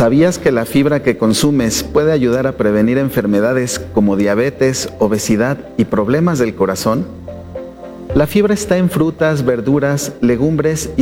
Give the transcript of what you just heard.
¿Sabías que la fibra que consumes puede ayudar a prevenir enfermedades como diabetes, obesidad y problemas del corazón? La fibra está en frutas, verduras, legumbres y